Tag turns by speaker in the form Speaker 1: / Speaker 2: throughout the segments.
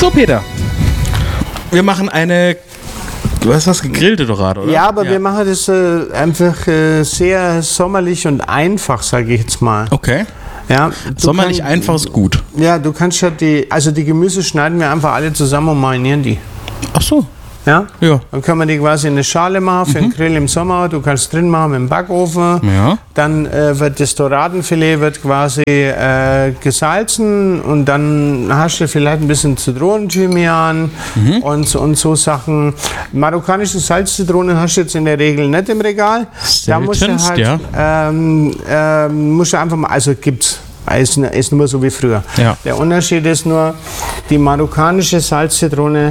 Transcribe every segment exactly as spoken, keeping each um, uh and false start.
Speaker 1: So, Peter. Wir machen eine... Du hast was gegrillte doch gerade, oder?
Speaker 2: Ja, aber ja. wir machen das äh, einfach äh, sehr sommerlich und einfach, sage ich jetzt mal.
Speaker 1: Okay.
Speaker 2: Ja,
Speaker 1: sommerlich kann, einfach ist gut.
Speaker 2: Ja, du kannst ja die... Also die Gemüse schneiden wir einfach alle zusammen und marinieren die.
Speaker 1: Ach so.
Speaker 2: Ja?
Speaker 1: Ja.
Speaker 2: Dann können wir die quasi in eine Schale machen für mhm. den Grill im Sommer. Du kannst drin machen im Backofen.
Speaker 1: Ja.
Speaker 2: Dann äh, wird das Doradenfilet wird quasi äh, gesalzen und dann hast du vielleicht ein bisschen Zitronen-Thymian mhm. und, und so Sachen. Marokkanische Salzzitronen hast du jetzt in der Regel nicht im Regal.
Speaker 1: Seltenst,
Speaker 2: da musst du halt,
Speaker 1: ja.
Speaker 2: ähm, äh, musst du einfach mal, also gibt's. Ist, ist nur so wie früher.
Speaker 1: Ja.
Speaker 2: Der Unterschied ist nur, die marokkanische Salzzitrone,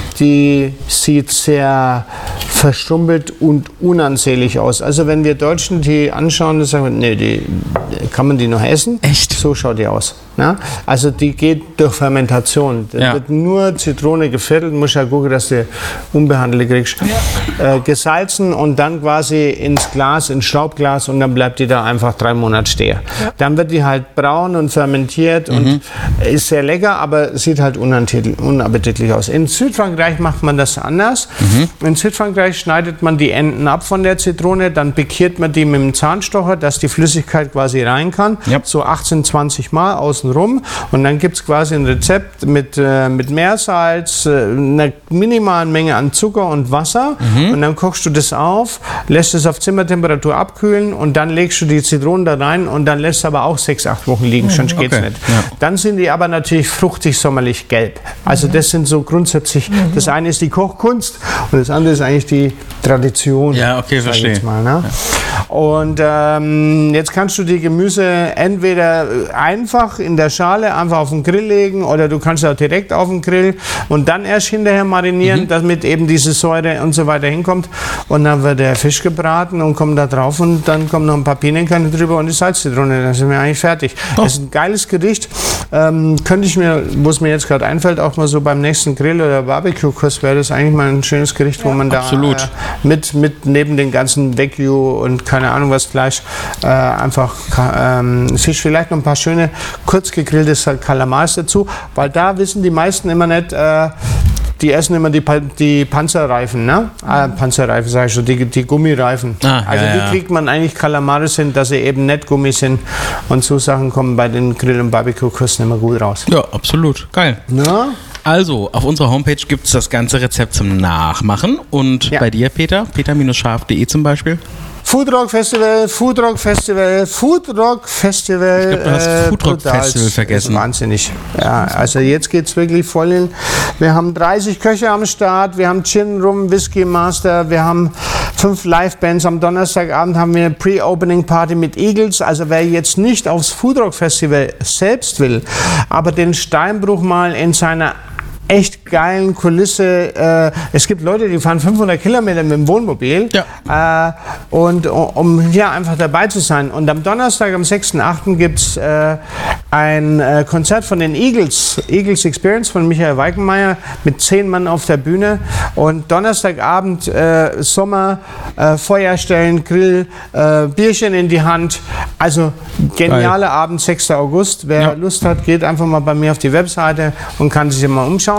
Speaker 2: die sieht sehr verstumpelt und unansehnlich aus. Also wenn wir Deutschen die anschauen, dann sagen wir, nee, die, kann man die noch essen?
Speaker 1: Echt?
Speaker 2: So schaut die aus. Ja? Also die geht durch Fermentation. Da ja. wird nur Zitrone geviertelt, musst ja gucken, dass du unbehandelte kriegst. Ja. Äh, gesalzen und dann quasi ins Glas, ins Schraubglas und dann bleibt die da einfach drei Monate stehen. Ja. Dann wird die halt braun und fermentiert mhm. und ist sehr lecker, aber sieht halt unappetitlich aus. In Südfrankreich macht man das anders. Mhm. In Südfrankreich schneidet man die Enden ab von der Zitrone, dann pikiert man die mit dem Zahnstocher, dass die Flüssigkeit quasi rein kann. Ja. So achtzehn, zwanzig Mal außenrum. Und dann gibt es quasi ein Rezept mit, äh, mit Meersalz, äh, einer minimalen Menge an Zucker und Wasser. Mhm. Und dann kochst du das auf, lässt es auf Zimmertemperatur abkühlen und dann legst du die Zitronen da rein und dann lässt es aber auch sechs, acht Wochen liegen, sonst geht's
Speaker 1: okay.
Speaker 2: nicht.
Speaker 1: Ja.
Speaker 2: Dann sind die aber natürlich fruchtig, sommerlich gelb. Also das sind so grundsätzlich, das eine ist die Kochkunst und das andere ist eigentlich die Tradition.
Speaker 1: Ja, okay, verstehe.
Speaker 2: Mal, ne? ja. Und ähm, jetzt kannst du die Gemüse entweder einfach in der Schale einfach auf den Grill legen oder du kannst auch direkt auf den Grill und dann erst hinterher marinieren, mhm. damit eben diese Säure und so weiter hinkommt. Und dann wird der Fisch gebraten und kommt da drauf und dann kommen noch ein paar Pinienkerne drüber und die Salzzitrone. Dann sind wir eigentlich fertig. Oh. Das ist ein geiles Gericht. Ähm, könnte ich mir, wo es mir jetzt gerade einfällt, auch mal so beim nächsten Grill- oder Barbecue-Kurs wäre das eigentlich mal ein schönes Gericht, wo ja, man da äh, mit, mit neben den ganzen Wagyu und keine Ahnung was Fleisch äh, einfach ähm, Fisch, vielleicht noch ein paar schöne kurz gegrillte Kalamars dazu, weil da wissen die meisten immer nicht, äh, die essen immer die, pa die Panzerreifen, ne? Ah, Panzerreifen sag ich schon, die, die Gummireifen. Ah, also ja, die ja. kriegt man eigentlich Kalamare sind, dass sie eben nicht Gummi sind und so Sachen kommen bei den Grill- und Barbecue-Kursen immer gut raus.
Speaker 1: Ja, absolut. Geil.
Speaker 2: Na?
Speaker 1: Also, auf unserer Homepage gibt es das ganze Rezept zum Nachmachen und ja. bei dir, Peter, peter scharf punkt de zum Beispiel?
Speaker 2: Foodrock Festival, Foodrock Festival, Foodrock Festival.
Speaker 1: Ich glaube, du hast äh, Foodrock Festival vergessen.
Speaker 2: Wahnsinnig. Ja, also jetzt geht es wirklich voll in. Wir haben dreißig Köche am Start, wir haben Gin, Rum, Whisky Master, wir haben fünf Live-Bands. Am Donnerstagabend haben wir eine Pre-Opening-Party mit Eagles. Also wer jetzt nicht aufs Foodrock Festival selbst will, aber den Steinbruch mal in seiner echt geilen Kulisse. Äh, es gibt Leute, die fahren fünfhundert Kilometer mit dem Wohnmobil, ja. äh, und um hier einfach dabei zu sein. Und am Donnerstag, am sechsten achten gibt es äh, ein äh, Konzert von den Eagles, Eagles Experience von Michael Weikenmeier mit zehn Mann auf der Bühne. Und Donnerstagabend äh, Sommer, äh, Feuer stellen, Grill, äh, Bierchen in die Hand. Also genialer Abend, sechster August. Wer ja. Lust hat, geht einfach mal bei mir auf die Webseite und kann sich mal umschauen.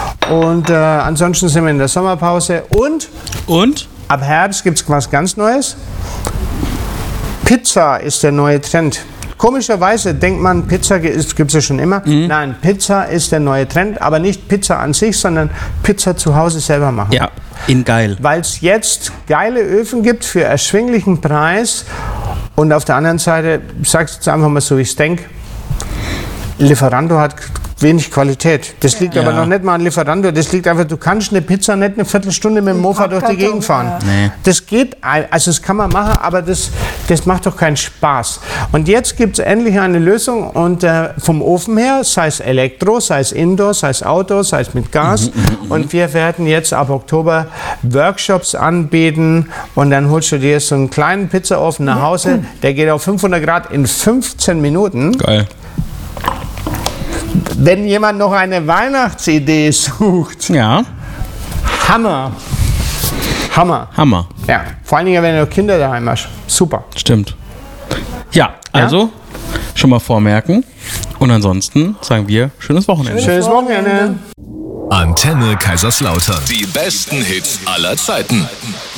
Speaker 2: Und äh, ansonsten sind wir in der Sommerpause. Und,
Speaker 1: und?
Speaker 2: ab Herbst gibt es was ganz Neues. Pizza ist der neue Trend. Komischerweise denkt man, Pizza gibt es ja schon immer. Mhm. Nein, Pizza ist der neue Trend, aber nicht Pizza an sich, sondern Pizza zu Hause selber machen.
Speaker 1: Ja, in geil.
Speaker 2: Weil es jetzt geile Öfen gibt für erschwinglichen Preis und auf der anderen Seite, ich sage es jetzt einfach mal so, wie ich es denke, Lieferando hat wenig Qualität. Das liegt ja. aber noch nicht mal an Lieferando. Das liegt einfach, du kannst eine Pizza nicht eine Viertelstunde mit dem Mofa durch die Gegend fahren. Ja. Nee. Das geht, also das kann man machen, aber das, das macht doch keinen Spaß. Und jetzt gibt es endlich eine Lösung und äh, vom Ofen her, sei es Elektro, sei es Indoor, sei es Outdoor, sei es mit Gas. Mhm, und wir werden jetzt ab Oktober Workshops anbieten und dann holst du dir so einen kleinen Pizzaofen nach Hause, der geht auf fünfhundert Grad in fünfzehn Minuten.
Speaker 1: Geil.
Speaker 2: Wenn jemand noch eine Weihnachtsidee sucht,
Speaker 1: ja.
Speaker 2: Hammer. Hammer.
Speaker 1: Hammer.
Speaker 2: Ja, vor allen Dingen, wenn du noch Kinder daheim hast. Super.
Speaker 1: Stimmt. Ja, also ja? schon mal vormerken. Und ansonsten sagen wir, schönes Wochenende.
Speaker 2: Schönes Wochenende.
Speaker 3: Antenne Kaiserslautern. Die besten Hits aller Zeiten.